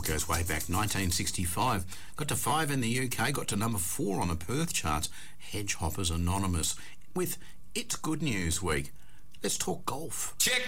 goes way back, 1965. Got to 5 in the UK, got to number 4 on the Perth charts. Hedgehoppers Anonymous with It's Good News Week. Let's talk golf. Check